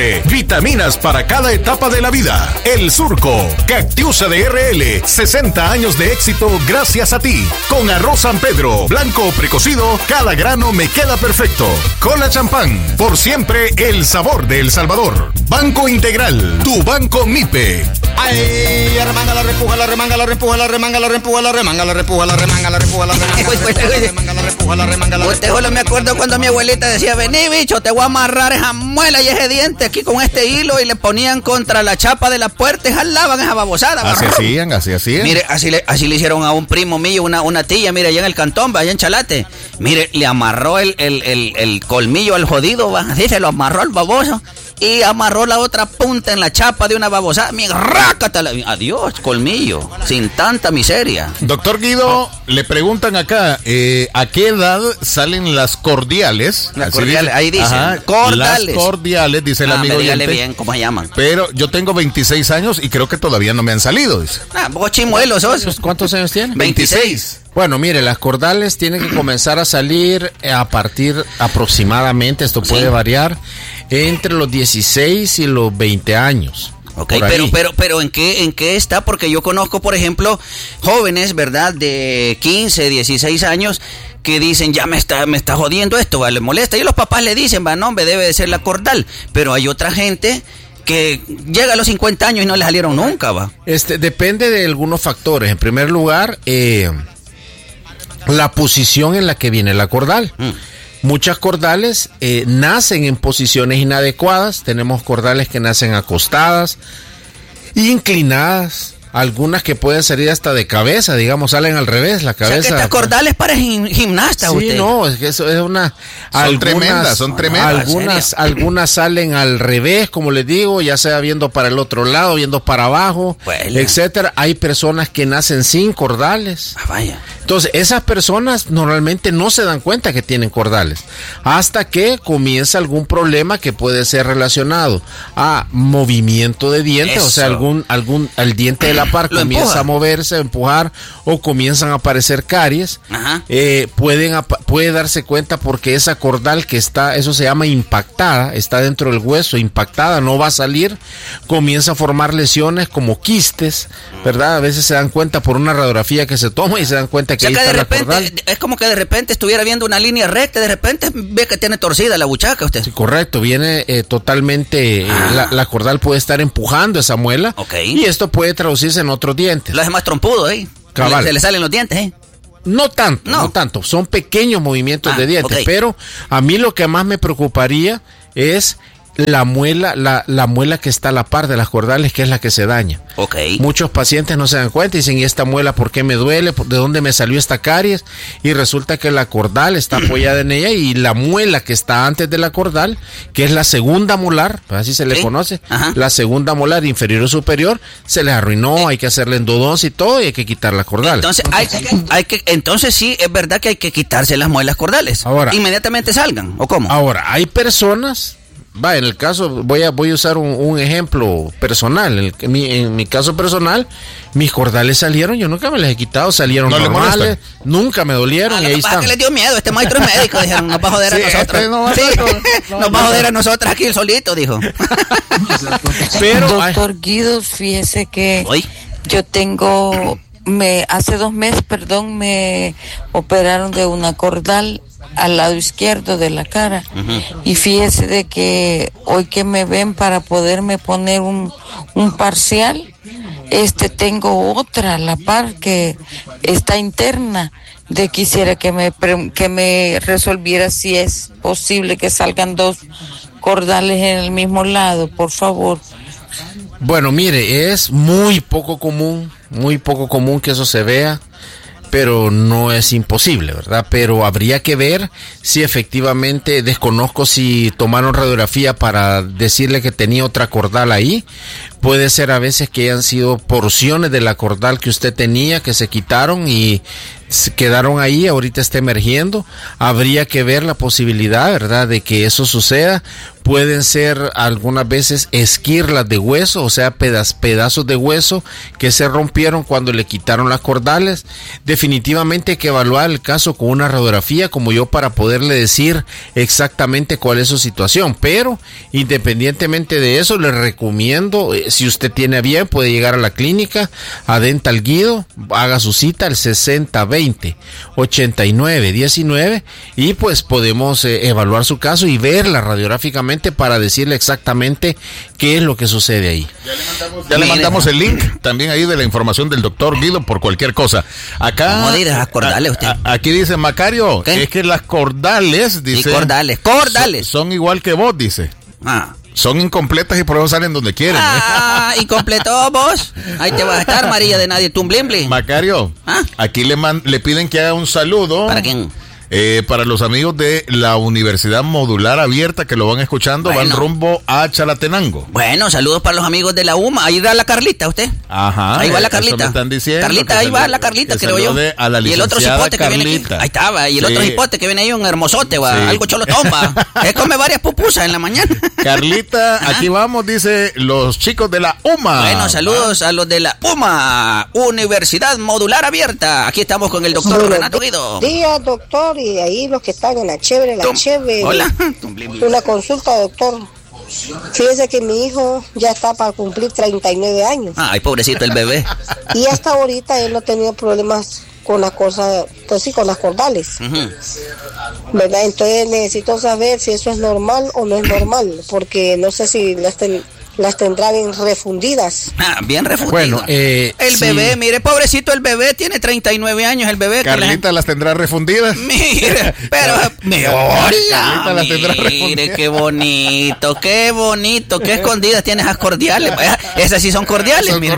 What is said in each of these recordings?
Vitaminas para cada etapa de la vida. El Surco, Cactiusa de RL, 60 años de éxito gracias a ti. Con arroz San Pedro, blanco o precocido, cada grano me queda perfecto. Cola champán, por siempre el sabor de El Salvador. Banco Integral, tu banco MIPE. Ay, arremanga la repuja, la remanga, la repuja, la remanga, la repuja, la remanga, la repuja, la remanga, la repuja, la remanga, la remanga, la repuja, la remanga, la Usted solo me acuerdo cuando mi abuelita decía, vení bicho, te voy a amarrar esa muela y ese diente aquí con este hilo, y le ponían contra la chapa de la puerta y jalaban esa babosada. Así hacían. Mire, así le hicieron a un primo mío, una tía, mire, allá en el Cantón, allá en Chalate. Mire, le amarró el colmillo al jodido, así se lo amarró al baboso. Y amarró la otra punta en la chapa de una babosada. Adiós, colmillo. Sin tanta miseria. Doctor Guido, le preguntan acá, ¿a qué edad salen las cordiales? Las cordiales, ahí dicen. Ajá, cordales. Las cordiales, dice el amigo. Dígale bien cómo se llaman. Pero yo tengo 26 años y creo que todavía no me han salido, dice. Vos chimuelos sos. ¿Cuántos años tiene? 26. Bueno, mire, las cordales tienen que comenzar a salir a partir aproximadamente, esto puede variar, entre los 16 y los 20 años. Ok, pero ¿en qué está? Porque yo conozco, por ejemplo, jóvenes, ¿verdad? De 15, 16 años que dicen, ya me está jodiendo esto, ¿va? Le molesta. Y los papás le dicen, va, no, hombre, debe de ser la cordal. Pero hay otra gente que llega a los 50 años y no le salieron nunca, va. Depende de algunos factores. En primer lugar, la posición en la que viene la cordal. Muchas cordales nacen en posiciones inadecuadas. Tenemos cordales que nacen acostadas, inclinadas, algunas que pueden salir hasta de cabeza, digamos, salen al revés, la cabeza. O sea, que estas cordales para gimnasta, sí, usted. No, es que eso es una... Son tremendas. Algunas salen al revés, como les digo, ya sea viendo para el otro lado, viendo para abajo, etcétera. Hay personas que nacen sin cordales. Vaya. Entonces, esas personas normalmente no se dan cuenta que tienen cordales hasta que comienza algún problema que puede ser relacionado a movimiento de dientes. Eso. O sea, el diente de la par comienza a moverse, a empujar, o comienzan a aparecer caries. Puede darse cuenta porque esa cordal que está, eso se llama impactada, está dentro del hueso, impactada, no va a salir, comienza a formar lesiones como quistes, ¿verdad? A veces se dan cuenta por una radiografía que se toma y se dan cuenta que ahí está la cordal. Es como que de repente estuviera viendo una línea recta, de repente ve que tiene torcida la buchaca usted. Sí, correcto, viene totalmente, la cordal puede estar empujando esa muela, y esto puede traducirse en otros dientes. Lo hace más trompudo, Cabal. Se le salen los dientes, No tanto, son pequeños movimientos de dientes, pero a mí lo que más me preocuparía es la muela, la muela que está a la par de las cordales, que es la que se daña. Muchos pacientes no se dan cuenta y dicen, ¿y esta muela por qué me duele? ¿De dónde me salió esta caries? Y resulta que la cordal está apoyada en ella, y la muela que está antes de la cordal, que es la segunda molar, así se le conoce, la segunda molar inferior o superior, se les arruinó, hay que hacerle endodoncia y todo, y hay que quitar la cordal. Entonces sí, es verdad que hay que quitarse las muelas cordales. Ahora, inmediatamente salgan, ¿o cómo? Ahora, hay personas... en el caso, voy a usar un ejemplo personal. En mi caso personal, mis cordales salieron, yo nunca me les he quitado, salieron normales, nunca me dolieron, y ahí están. Que les dio miedo, este maestro es médico, dijeron, nos va a joder a nosotros. Nos va a joder a nosotros aquí el solito, dijo. Pero, doctor Guido, fíjese que yo tengo, hace 2 meses, me operaron de una cordal al lado izquierdo de la cara, y fíjese de que hoy que me ven para poderme poner un parcial, tengo otra, la par que está interna, quisiera que me resolviera si es posible que salgan 2 cordales en el mismo lado, por favor. Bueno, mire, es muy poco común que eso se vea, pero no es imposible, ¿verdad? Pero habría que ver si efectivamente, desconozco si tomaron radiografía para decirle que tenía otra cordal ahí. Puede ser a veces que hayan sido porciones de la cordal que usted tenía, que se quitaron, y quedaron ahí, ahorita está emergiendo. Habría que ver la posibilidad, ¿verdad?, de que eso suceda. Pueden ser algunas veces esquirlas de hueso, o sea, pedazos de hueso que se rompieron cuando le quitaron las cordales. Definitivamente hay que evaluar el caso con una radiografía como yo para poderle decir exactamente cuál es su situación. Pero independientemente de eso, le recomiendo, si usted tiene a bien, puede llegar a la clínica, a Dental Guido, haga su cita al 6020-8919 y pues podemos evaluar su caso y verla radiográficamente para decirle exactamente qué es lo que sucede ahí. Ya le mandamos el link también ahí de la información del doctor Guido por cualquier cosa. Acá, ¿cómo dirás las cordales usted? Aquí dice Macario, ¿qué? Es que las cordales, dice. Sí, cordales. Son igual que vos, dice. Son incompletas y por eso salen donde quieren. Incompleto vos. Ahí te vas a estar, María de Nadie Tumblimble. Macario, aquí le piden que haga un saludo. ¿Para quién? Para los amigos de la Universidad Modular Abierta que lo van escuchando, van rumbo a Chalatenango. Bueno, saludos para los amigos de la UMA. Ahí va la Carlita, usted. Ajá. Ahí va la Carlita. Eso me están diciendo. Carlita, ahí va la Carlita, creo yo. A la y el otro cipote Carlita. Que viene aquí. Ahí estaba. Y el otro cipote que viene ahí, un hermosote, algo cholotón, Él come varias pupusas en la mañana. Carlita, aquí vamos, dice los chicos de la UMA. Bueno, saludos a los de la UMA, Universidad Modular Abierta. Aquí estamos con el doctor Renato Guido. Buenos días, doctor, y ahí los que están en la chévere. Hola. Una consulta, doctor. Fíjese que mi hijo ya está para cumplir 39 años. Ay, pobrecito el bebé. Y hasta ahorita él no ha tenido problemas con las cosas, pues sí, con las cordales. ¿Verdad? Entonces necesito saber si eso es normal o no es normal, porque no sé si las tendrá bien refundidas. Bien refundidas. Bueno, el bebé, mire, pobrecito el bebé, tiene 39 años el bebé. Carlita las tendrá refundidas. Mire, pero hola, Carlita las tendrá refundidas. Mire, qué bonito, qué escondidas tiene esas cordiales. Esas sí son cordiales, mire.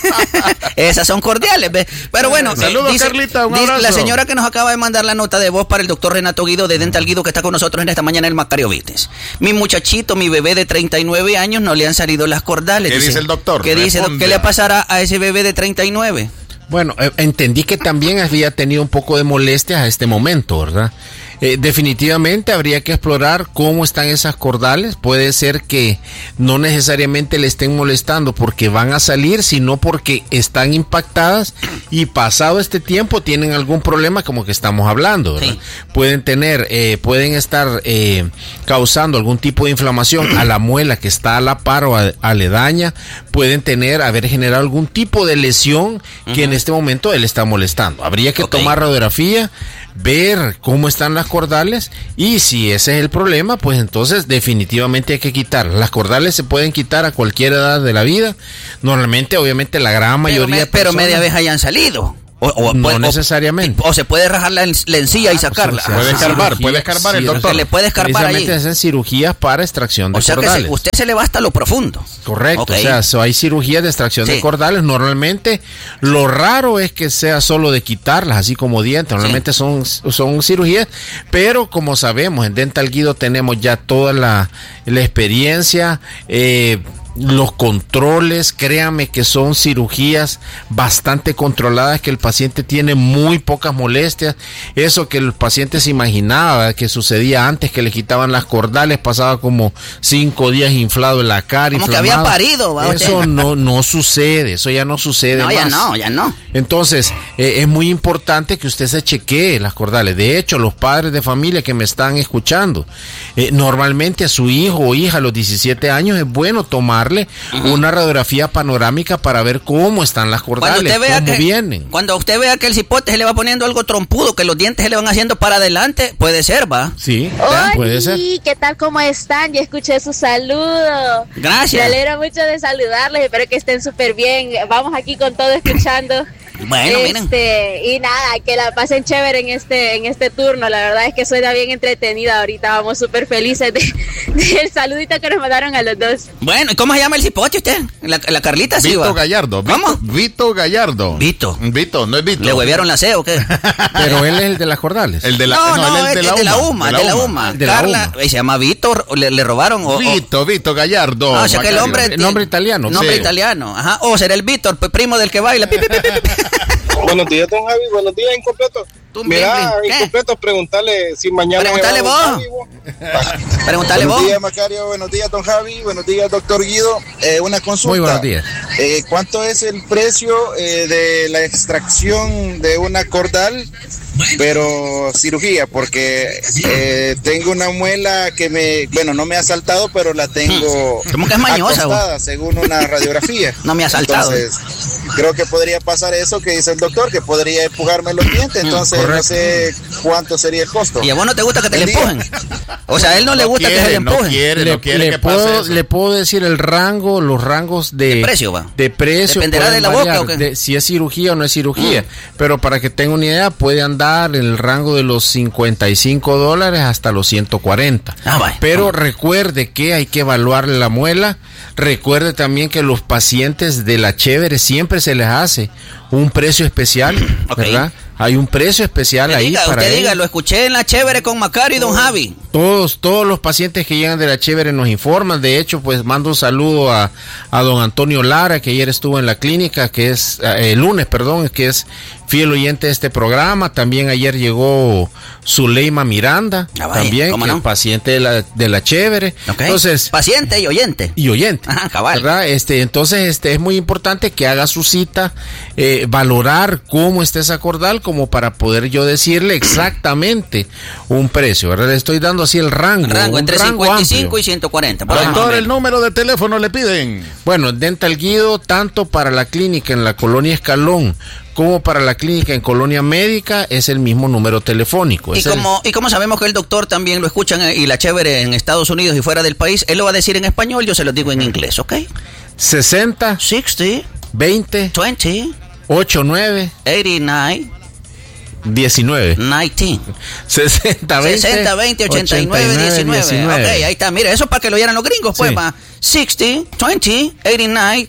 Esas son cordiales, ¿ve? Pero bueno, saludos, Carlita, un abrazo. La señora que nos acaba de mandar la nota de voz para el doctor Renato Guido de Dental Guido, que está con nosotros en esta mañana en el Macario Vites. Mi muchachito, mi bebé de 39 años, no le han salido las cordales. ¿Qué dice el doctor? ¿Qué dice? ¿Qué le pasará a ese bebé de 39? Bueno, entendí que también había tenido un poco de molestias a este momento, ¿verdad? Definitivamente habría que explorar cómo están esas cordales. Puede ser que no necesariamente le estén molestando porque van a salir, sino porque están impactadas y pasado este tiempo tienen algún problema como que estamos hablando, ¿verdad? Sí. Pueden estar causando algún tipo de inflamación a la muela que está a la par o aledaña. Pueden haber generado algún tipo de lesión que en este momento él está molestando. Habría que tomar radiografía, ver cómo están las cordales y si ese es el problema, pues entonces definitivamente hay que quitar. Las cordales se pueden quitar a cualquier edad de la vida. Normalmente, obviamente, la gran mayoría de personas, pero media vez hayan salido. No necesariamente. O se puede rajar la encía y sacarla. Puede escarbar el doctor. Se le puede escarbar ahí. hacen cirugías para extracción de cordales. Que usted se le va hasta lo profundo. Correcto, o sea, hay cirugías de extracción de cordales. Normalmente, lo raro es que sea solo de quitarlas, así como dientes. Normalmente son cirugías, pero como sabemos, en Dental Guido tenemos ya toda la experiencia, los controles. Créame que son cirugías bastante controladas, que el paciente tiene muy pocas molestias. Eso que el paciente se imaginaba que sucedía antes, que le quitaban las cordales, pasaba como 5 días inflado en la cara, como inflamado. Que había parido. Eso no sucede, eso ya no sucede más. Ya no. Entonces, es muy importante que usted se chequee las cordales. De hecho, los padres de familia que me están escuchando, normalmente a su hijo o hija a los 17 años es bueno tomar una radiografía panorámica para ver cómo están las cordales, cómo vienen. Cuando usted vea que el cipote se le va poniendo algo trompudo, que los dientes se le van haciendo para adelante, puede ser, ¿va? Sí, puede ser. ¿Qué tal? ¿Cómo están? Yo escuché su saludo. Gracias. Me alegro mucho de saludarles, espero que estén súper bien. Vamos aquí con todo escuchando. Bueno, miren. Y nada, que la pasen chévere en este turno. La verdad es que suena bien entretenida. Ahorita vamos súper felices del saludito que nos mandaron a los dos. Bueno, ¿y cómo se llama el cipote usted? La Carlita, sí. Vito Gallardo. ¿Cómo? Vito Gallardo. Vito, no es Vito. ¿Le huevearon la C o qué? Pero él es el de las cordales. El de la No, él es de la UMA. Carla, se llama Víctor, le robaron. Vito Gallardo. O sea que el hombre. Nombre italiano. Nombre italiano, ajá. O será el Víctor, primo del que baila. Buenos días, don Javi. Buenos días, Incompleto. Mira, Incompleto, preguntarle si mañana... Pregúntale vos. Pregúntale vos. Buenos días, Macario. Buenos días, don Javi. Buenos días, doctor Guido. Una consulta. Muy buenos días. ¿Cuánto es el precio de la extracción de una cordal, pero cirugía? Porque tengo una muela que no me ha saltado, pero la tengo... ¿Cómo que es mañosa? Acostada, según una radiografía. No me ha saltado. Entonces, creo que podría pasar eso que dice el doctor, que podría empujarme los dientes. Entonces, no sé cuánto sería el costo. ¿Y a vos no te gusta que te le empujen? O sea, a él no le gusta que se le empujen. Le puedo decir el rango, los rangos de precio, va. De precio. ¿Dependerá de la boca o qué? Si es cirugía o no es cirugía. Pero para que tenga una idea, puede andar en el rango de los $55 hasta los 140. Pero recuerde que hay que evaluarle la muela. Recuerde también que los pacientes de la Chévere siempre se les hace un precio especial, ¿verdad? Hay un precio especial ahí para usted diga, lo escuché en la Chévere con Macario y don Javi. Todos los pacientes que llegan de la Chévere nos informan. De hecho, pues mando un saludo a don Antonio Lara, que ayer estuvo en la clínica, que es el lunes, perdón, que es fiel oyente de este programa. También ayer llegó Zuleima Miranda, también, que es paciente de la Chévere. Entonces, paciente y oyente. Ajá, cabal. ¿Verdad? Entonces, es muy importante que haga su cita, valorar cómo está esa cordal, como para poder yo decirle exactamente un precio, ¿verdad? Le estoy dando así el rango. Entre 55 y 140. Doctor, el número de teléfono le piden. Bueno, Dental Guido, tanto para la clínica en la Colonia Escalón como para la clínica en Colonia Médica, es el mismo número telefónico. ¿Y cómo sabemos que el doctor también lo escuchan y la Chévere en Estados Unidos y fuera del país? Él lo va a decir en español, yo se lo digo en inglés, ¿ok? 60 60 20 20 89 89 19 60 20 89 19. Ok, ahí está, mire, eso para que lo oyeran los gringos, pues, va. 60 20 89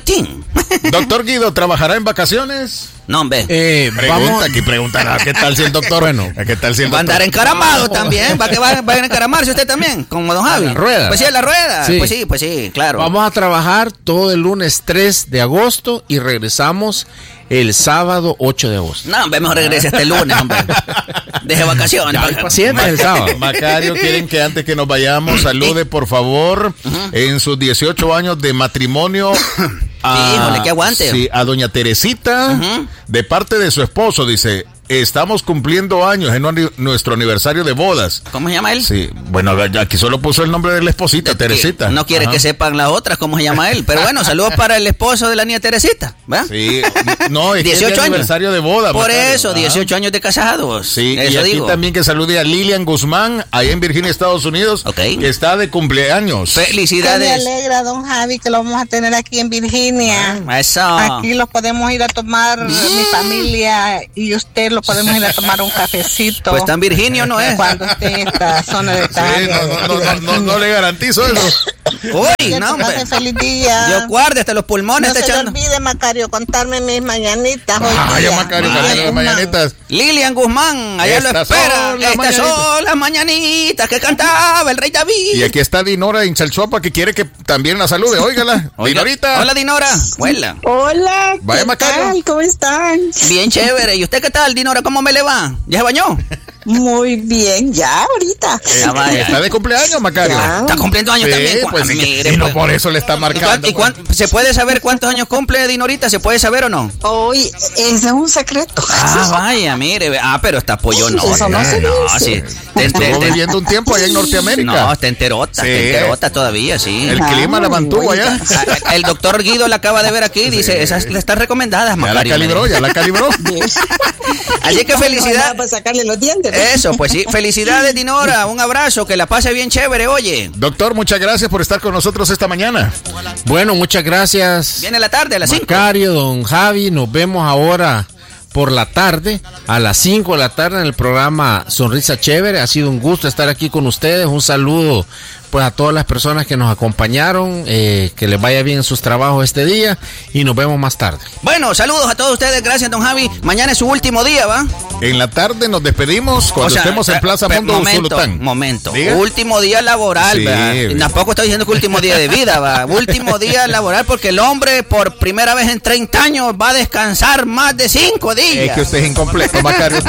19. Doctor Guido, ¿trabajará en vacaciones? No, hombre. Preguntará, ¿qué tal si el doctor? ¿Qué tal si el doctor? Va a andar encaramado también, ¿para qué va a encaramarse usted también? Como don Javi. ¿En la rueda? Pues sí, en la rueda. Sí. Pues sí, claro. Vamos a trabajar todo el lunes 3 de agosto y regresamos el sábado 8 de agosto. No, hombre, mejor regrese este lunes, hombre. Deje vacaciones. Paciente el sábado. Macario, quieren que antes que nos vayamos, salude por favor en sus 18 años de matrimonio. Híjole, que aguante. Sí, a doña Teresita, de parte de su esposo, dice: estamos cumpliendo años en nuestro aniversario de bodas. ¿Cómo se llama él? Sí, bueno, aquí solo puso el nombre de la esposita, Teresita. No quiere que sepan las otras cómo se llama él. Pero bueno, saludos para el esposo de la niña Teresita, ¿verdad? Sí, no, es 18 que es el aniversario de boda. Por Macario. eso, 18 años de casados. Sí, eso y aquí digo. también que salude a Lilian Guzmán, allá en Virginia, Estados Unidos, que está de cumpleaños. Felicidades. Que me alegra, don Javi, que lo vamos a tener aquí en Virginia. Eso. Aquí lo podemos ir a tomar, mi familia y usted lo podemos ir a tomar un cafecito. Pues tan Virginio no es. Cuando esté en esta zona de no le garantizo eso. Uy, no, hombre. Feliz día. Dios guarde hasta los pulmones. No se le olvide, Macario, contarme mis mañanitas hoy día. Macario, las mañanitas. Lilian Guzmán, allá lo espera. Estas son las mañanitas que cantaba el rey David. Y aquí está Dinora en Chalchuapa, que quiere que también la salude. Óigala. Dinorita. Hola, Dinora. Hola. Vaya, Macario. ¿Cómo están? Bien chévere. ¿Y usted qué tal, Dinora? ¿Cómo me le va? ¿Ya se bañó? Muy bien, ya ahorita. Está de cumpleaños, Macario. Está cumpliendo años también. Pues, mire, no por eso le está marcando. ¿Y se puede saber cuántos años cumple Dinorita? ¿Se puede saber o no? Hoy, ese es un secreto. Vaya, mire. pero está pollón. Eso no se dice. Estuvo viviendo un tiempo allá en Norteamérica. No, está enterota todavía, sí. El clima la mantuvo allá. El doctor Guido la acaba de ver aquí, dice, esas están recomendadas, Macario. Ya la calibró. Así que felicidades. Para sacarle los dientes. Eso, pues sí. Felicidades, Dinora. Un abrazo, que la pase bien chévere, oye. Doctor, muchas gracias por estar con nosotros esta mañana. Bueno, muchas gracias. Viene la tarde a las 5. Macario, don Javi, nos vemos ahora por la tarde, a las 5 de la tarde en el programa Sonrisa Chévere. Ha sido un gusto estar aquí con ustedes. Un saludo pues a todas las personas que nos acompañaron, que les vaya bien en sus trabajos este día y nos vemos más tarde. Bueno, saludos a todos ustedes, gracias don Javi. Mañana es su último día, ¿va? En la tarde nos despedimos cuando estemos en Plaza Mundo Usulután. Momento, último día laboral, sí, ¿verdad? Tampoco estoy diciendo que último día de vida, ¿va? Último día laboral porque el hombre por primera vez en 30 años va a descansar más de 5 días. Es que usted es incompleto, Macario.